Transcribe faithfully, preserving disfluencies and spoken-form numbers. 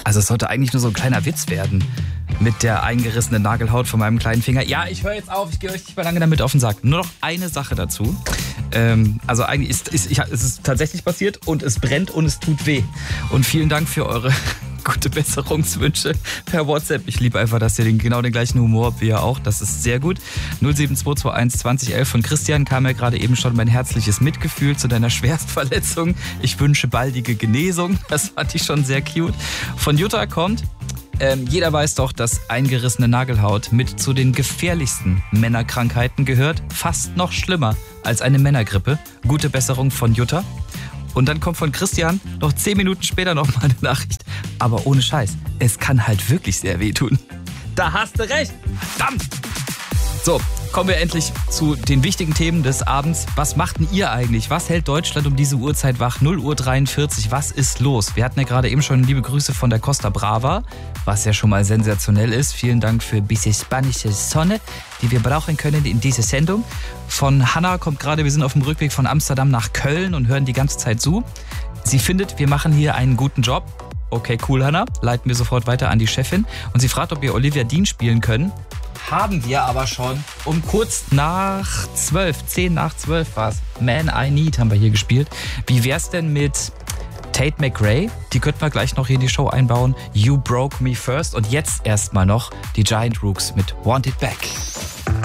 Also es sollte eigentlich nur so ein kleiner Witz werden. Mit der eingerissenen Nagelhaut von meinem kleinen Finger. Ja, ich höre jetzt auf, ich gehe euch nicht mehr lange damit auf den Sack. Nur noch eine Sache dazu. Ähm, also eigentlich ist, ist ich, es ist tatsächlich passiert und es brennt und es tut weh. Und vielen Dank für eure gute Besserungswünsche per WhatsApp. Ich liebe einfach, dass ihr den, genau den gleichen Humor habt wie ihr auch. Das ist sehr gut. null sieben zwei zwei eins zwanzig elf von Christian kam ja gerade eben schon mein herzliches Mitgefühl zu deiner Schwerstverletzung. Ich wünsche baldige Genesung. Das fand ich schon sehr cute. Von Jutta kommt: Ähm, jeder weiß doch, dass eingerissene Nagelhaut mit zu den gefährlichsten Männerkrankheiten gehört. Fast noch schlimmer als eine Männergrippe. Gute Besserung von Jutta. Und dann kommt von Christian noch zehn Minuten später noch mal eine Nachricht. Aber ohne Scheiß, es kann halt wirklich sehr wehtun. Da hast du recht. Verdammt. So, kommen wir endlich zu den wichtigen Themen des Abends. Was macht denn ihr eigentlich? Was hält Deutschland um diese Uhrzeit wach? null Uhr dreiundvierzig, was ist los? Wir hatten ja gerade eben schon liebe Grüße von der Costa Brava, was ja schon mal sensationell ist. Vielen Dank für ein bisschen spanische Sonne, die wir brauchen können in dieser Sendung. Von Hanna kommt gerade, wir sind auf dem Rückweg von Amsterdam nach Köln und hören die ganze Zeit zu. Sie findet, wir machen hier einen guten Job. Okay, cool, Hanna. Leiten wir sofort weiter an die Chefin. Und sie fragt, ob wir Olivia Dean spielen können. Haben wir aber schon um kurz nach zwölf, zehn nach zwölf war es. Man I Need haben wir hier gespielt. Wie wär's denn mit Tate McRae? Die könnten wir gleich noch hier in die Show einbauen. You Broke Me First. Und jetzt erstmal noch die Giant Rooks mit Want It Back.